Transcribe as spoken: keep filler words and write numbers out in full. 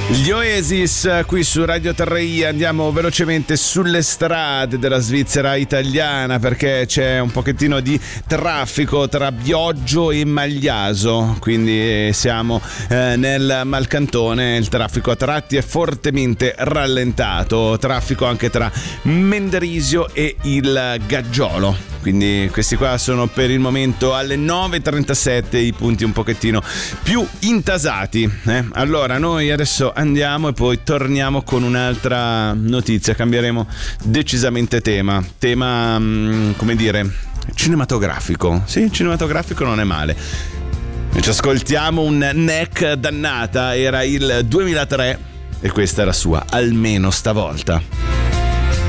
Gli Oasis qui su Radio tre i. Andiamo velocemente sulle strade della Svizzera italiana perché c'è un pochettino di traffico tra Bioggio e Magliaso, quindi siamo eh, nel Malcantone. Il traffico a tratti è fortemente rallentato, traffico anche tra Menderisio e il Gaggiolo, quindi questi qua sono per il momento alle nove e trentasette i punti un pochettino più intasati, eh? Allora noi adesso andiamo e poi torniamo con un'altra notizia, cambieremo decisamente tema, tema mh, come dire, cinematografico. Sì, cinematografico non è male. Ci ascoltiamo un Neck Dannata, era il duemilatré e questa era sua Almeno stavolta.